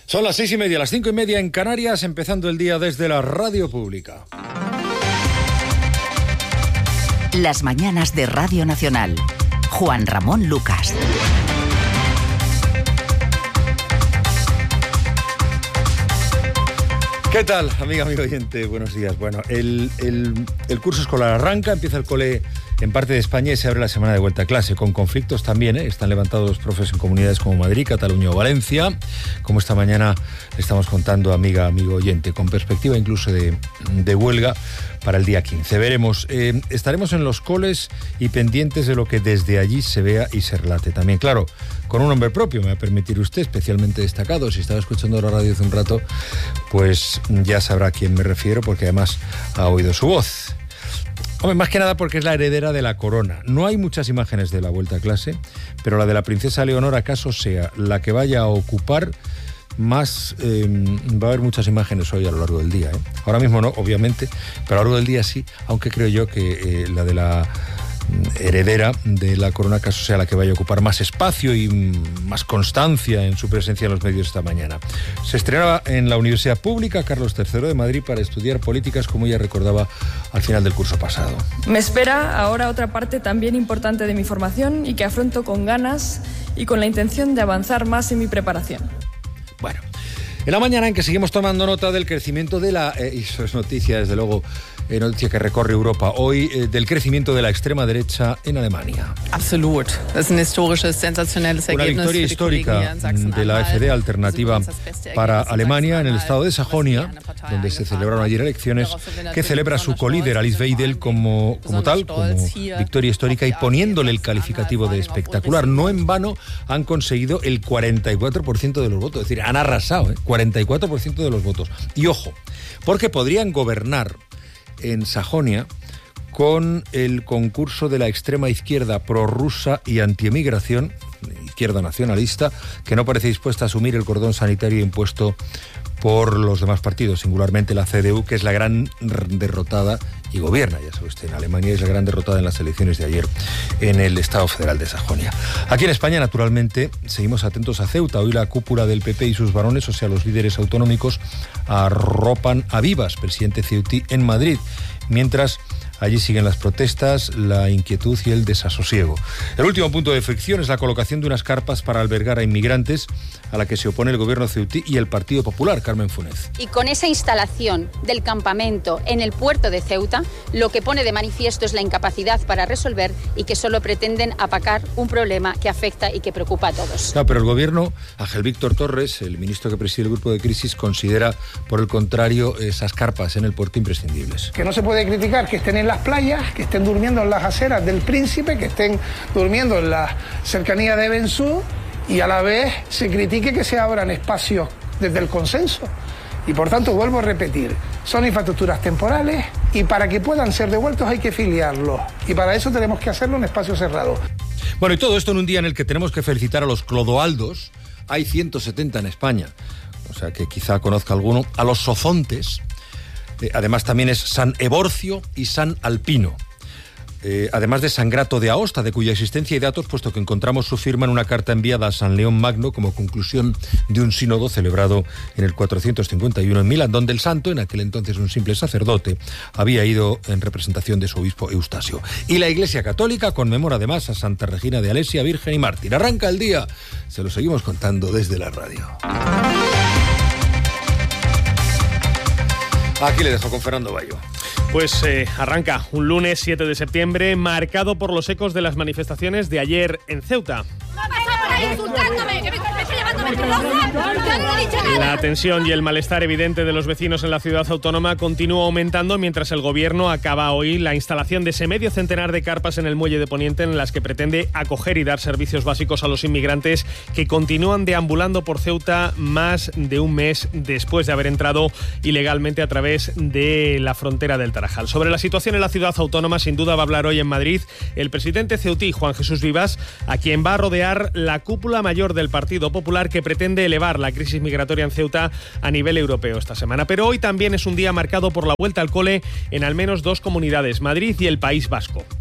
Son las 6:30, las 5:30 en Canarias, empezando el día desde la Radio Pública. Las mañanas de Radio Nacional. Juan Ramón Lucas. ¿Qué tal, amigo oyente? Buenos días. Bueno, el curso escolar arranca, empieza el cole en parte de España y se abre la semana de vuelta a clase, con conflictos también, ¿eh? Están levantados los profes en comunidades como Madrid, Cataluña o Valencia, como esta mañana le estamos contando, amigo oyente, con perspectiva incluso de huelga para el día 15. Veremos, estaremos en los coles y pendientes de lo que desde allí se vea y se relate. También, claro, con un nombre propio, me va a permitir usted, especialmente destacado. Si estaba escuchando la radio hace un rato, pues ya sabrá a quién me refiero, porque además ha oído su voz. Hombre, más que nada porque es la heredera de la corona. No hay muchas imágenes de la vuelta a clase, pero la de la princesa Leonor acaso sea la que vaya a ocupar más. Va a haber muchas imágenes hoy a lo largo del día, ¿eh? Ahora mismo no, obviamente, pero a lo largo del día sí, aunque creo yo que la de la heredera de la corona acaso sea la que vaya a ocupar más espacio y más constancia en su presencia en los medios esta mañana. Se estrenaba en la Universidad Pública Carlos III de Madrid para estudiar políticas, como ella recordaba al final del curso pasado. Me espera ahora otra parte también importante de mi formación y que afronto con ganas y con la intención de avanzar más en mi preparación. Bueno, en la mañana en que seguimos tomando nota del crecimiento de la... y eso es noticia, desde luego, noticia que recorre Europa hoy, del crecimiento de la extrema derecha en Alemania. Absolut. Es un historisches, sensacionelles Una victoria histórica de la AfD, Alternativa para Alemania, en el estado de Sajonia, donde se celebraron ayer elecciones, que celebra su colíder Alice Weidel como victoria histórica y poniéndole el calificativo de espectacular. No en vano han conseguido el 44% de los votos, es decir, han arrasado, 44% de los votos. Y ojo, porque podrían gobernar en Sajonia con el concurso de la extrema izquierda prorrusa y antiemigración, izquierda nacionalista, que no parece dispuesta a asumir el cordón sanitario impuesto por los demás partidos, singularmente la CDU, que es la gran derrotada y gobierna, ya sabe usted, en Alemania, es la gran derrotada en las elecciones de ayer en el Estado Federal de Sajonia. Aquí en España, naturalmente, seguimos atentos a Ceuta. Hoy la cúpula del PP y sus varones, o sea, los líderes autonómicos, arropan a Vivas, presidente ceutí, en Madrid, mientras allí siguen las protestas, la inquietud y el desasosiego. El último punto de fricción es la colocación de unas carpas para albergar a inmigrantes, a la que se opone el gobierno ceutí y el Partido Popular. Carmen Funes. Y con esa instalación del campamento en el puerto de Ceuta, lo que pone de manifiesto es la incapacidad para resolver y que solo pretenden apacar un problema que afecta y que preocupa a todos. No, pero el gobierno, Ángel Víctor Torres, el ministro que preside el grupo de crisis, considera, por el contrario, esas carpas en el puerto imprescindibles. Que no se puede criticar que estén en las playas, que estén durmiendo en las aceras del Príncipe, que estén durmiendo en la cercanía de Bensú, y a la vez se critique que se abran espacios desde el consenso. Y por tanto, vuelvo a repetir, son infraestructuras temporales y para que puedan ser devueltos hay que filiarlos. Y para eso tenemos que hacerlo en espacio cerrado. Bueno, y todo esto en un día en el que tenemos que felicitar a los clodoaldos. Hay 170 en España, o sea que quizá conozca alguno. A los sozontes, además también es San Evorcio y San Alpino. Además de San Grato de Aosta, de cuya existencia y datos, puesto que encontramos su firma en una carta enviada a San León Magno como conclusión de un sínodo celebrado en el 451 en Milán, donde el santo, en aquel entonces un simple sacerdote, había ido en representación de su obispo Eustasio. Y la Iglesia Católica conmemora además a Santa Regina de Alesia, Virgen y Mártir. Arranca el día, se lo seguimos contando desde la radio. Aquí le dejo con Fernando Bayo. Pues arranca un lunes 7 de septiembre marcado por los ecos de las manifestaciones de ayer en Ceuta. La tensión y el malestar evidente de los vecinos en la ciudad autónoma continúa aumentando mientras el gobierno acaba hoy la instalación de ese medio centenar de carpas en el muelle de Poniente en las que pretende acoger y dar servicios básicos a los inmigrantes que continúan deambulando por Ceuta más de un mes después de haber entrado ilegalmente a través de la frontera del Tarajal. Sobre la situación en la ciudad autónoma, sin duda va a hablar hoy en Madrid el presidente ceutí, Juan Jesús Vivas, a quien va a rodear la cúpula mayor del Partido Popular que pretende elevar la crisis migratoria en Ceuta a nivel europeo esta semana. Pero hoy también es un día marcado por la vuelta al cole en al menos dos comunidades, Madrid y el País Vasco.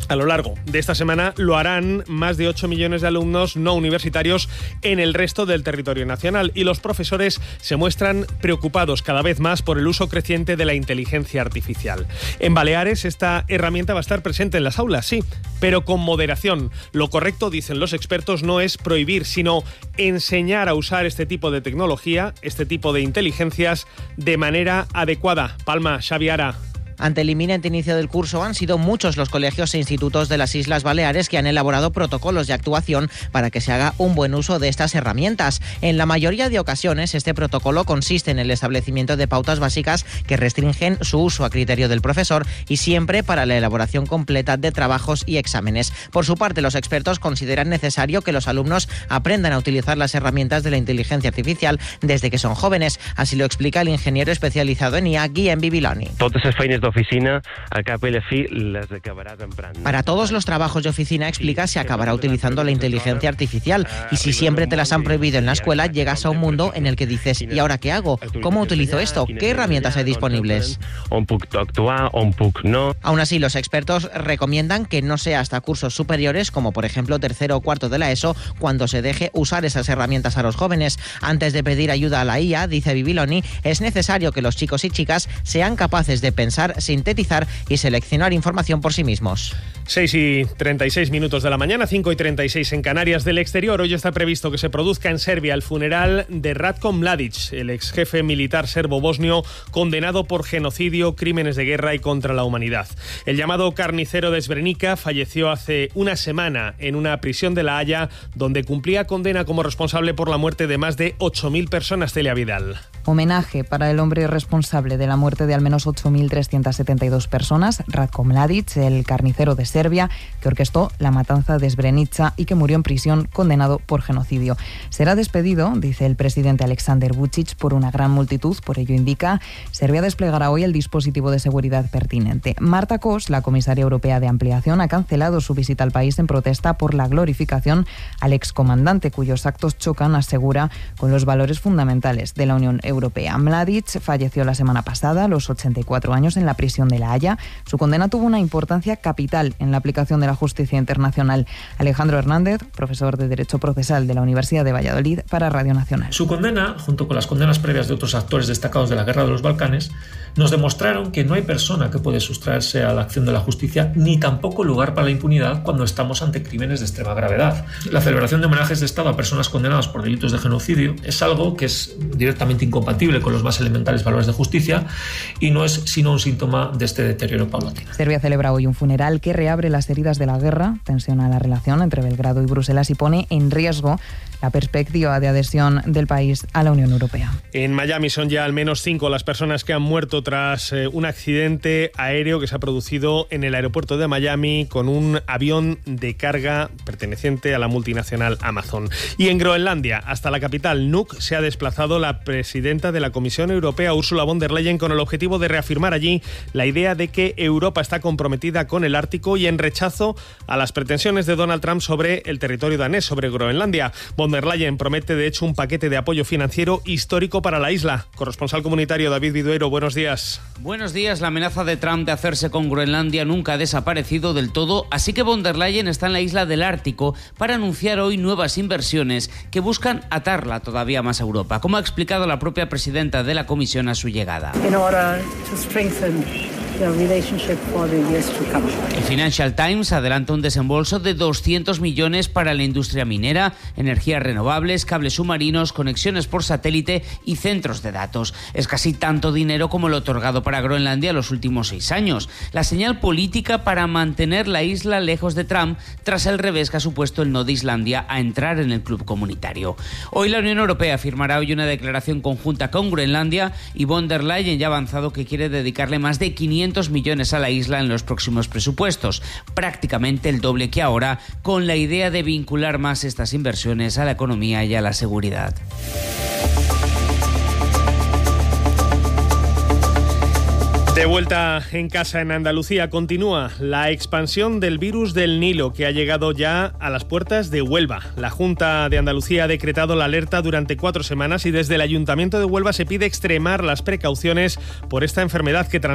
A lo largo de esta semana lo harán más de 8 millones de alumnos no universitarios en el resto del territorio nacional y los profesores se muestran preocupados cada vez más por el uso creciente de la inteligencia artificial. En Baleares esta herramienta va a estar presente en las aulas, sí, pero con moderación. Lo correcto, dicen los expertos, no es prohibir, sino enseñar a usar este tipo de tecnología, este tipo de inteligencias de manera adecuada. Palma, Xavi Ara. Ante el inminente inicio del curso, han sido muchos los colegios e institutos de las Islas Baleares que han elaborado protocolos de actuación para que se haga un buen uso de estas herramientas. En la mayoría de ocasiones, este protocolo consiste en el establecimiento de pautas básicas que restringen su uso a criterio del profesor y siempre para la elaboración completa de trabajos y exámenes. Por su parte, los expertos consideran necesario que los alumnos aprendan a utilizar las herramientas de la inteligencia artificial desde que son jóvenes. Así lo explica el ingeniero especializado en IA, Guillem Bibiloni. Oficina, al cap i la fi les acabaràs emprant. Para todos los trabajos de oficina, explica, se acabará utilizando la inteligencia artificial y si siempre te las han prohibido en la escuela, llegas a un mundo en el que dices, ¿y ahora qué hago? ¿Cómo utilizo esto? ¿Qué herramientas hay disponibles? On puc actuar, on puc no. Aún así, los expertos recomiendan que no sea hasta cursos superiores, como por ejemplo tercero o cuarto de la ESO, cuando se deje usar esas herramientas a los jóvenes. Antes de pedir ayuda a la IA, dice Bibiloni, es necesario que los chicos y chicas sean capaces de pensar, sintetizar y seleccionar información por sí mismos. 6:36 de la mañana, 5:36 en Canarias. Del exterior, hoy está previsto que se produzca en Serbia el funeral de Ratko Mladic, el ex jefe militar serbo-bosnio condenado por genocidio, crímenes de guerra y contra la humanidad. El llamado carnicero de Srebrenica falleció hace una semana en una prisión de La Haya, donde cumplía condena como responsable por la muerte de más de 8.000 personas. Celia Vidal. Homenaje para el hombre responsable de la muerte de al menos 8.372 personas, Ratko Mladic, el carnicero de Serbia, que orquestó la matanza de Srebrenica y que murió en prisión condenado por genocidio. Será despedido, dice el presidente Aleksandar Vučić, por una gran multitud. Por ello, indica, Serbia desplegará hoy el dispositivo de seguridad pertinente. Marta Kos, la comisaria europea de ampliación, ha cancelado su visita al país en protesta por la glorificación al excomandante, cuyos actos chocan, asegura, con los valores fundamentales de la Unión Europea. Mladic falleció la semana pasada, a los 84 años, en la prisión de La Haya. Su condena tuvo una importancia capital en la aplicación de la justicia internacional. Alejandro Hernández, profesor de Derecho Procesal de la Universidad de Valladolid, para Radio Nacional. Su condena, junto con las condenas previas de otros actores destacados de la Guerra de los Balcanes, nos demostraron que no hay persona que puede sustraerse a la acción de la justicia, ni tampoco lugar para la impunidad cuando estamos ante crímenes de extrema gravedad. La celebración de homenajes de Estado a personas condenadas por delitos de genocidio es algo que es directamente incompatible con los más elementales valores de justicia y no es sino un síntoma de este deterioro paulatino. Serbia celebra hoy un funeral que reabre las heridas de la guerra, tensiona la relación entre Belgrado y Bruselas y pone en riesgo la perspectiva de adhesión del país a la Unión Europea. En Miami son ya al menos 5 las personas que han muerto tras un accidente aéreo que se ha producido en el aeropuerto de Miami con un avión de carga perteneciente a la multinacional Amazon. Y en Groenlandia, hasta la capital Nuuk, se ha desplazado la presidenta de la Comisión Europea, Ursula von der Leyen, con el objetivo de reafirmar allí la idea de que Europa está comprometida con el Ártico y en rechazo a las pretensiones de Donald Trump sobre el territorio danés, sobre Groenlandia. Von der Leyen promete, de hecho, un paquete de apoyo financiero histórico para la isla. Corresponsal comunitario David Viduero, buenos días. Buenos días. La amenaza de Trump de hacerse con Groenlandia nunca ha desaparecido del todo, así que von der Leyen está en la isla del Ártico para anunciar hoy nuevas inversiones que buscan atarla todavía más a Europa, como ha explicado la propia presidenta de la Comisión a su llegada. El Financial Times adelanta un desembolso de 200 millones para la industria minera, energías renovables, cables submarinos, conexiones por satélite y centros de datos. Es casi tanto dinero como lo otorgado para Groenlandia los últimos 6 años. La señal política para mantener la isla lejos de Trump tras el revés que ha supuesto el no de Islandia a entrar en el club comunitario. Hoy la Unión Europea firmará hoy una declaración conjunta con Groenlandia y von der Leyen ya ha avanzado que quiere dedicarle más de 500 millones a la isla en los próximos presupuestos, prácticamente el doble que ahora, con la idea de vincular más estas inversiones a la economía y a la seguridad. De vuelta en casa en Andalucía, continúa la expansión del virus del Nilo, que ha llegado ya a las puertas de Huelva. La Junta de Andalucía ha decretado la alerta durante 4 semanas y desde el Ayuntamiento de Huelva se pide extremar las precauciones por esta enfermedad que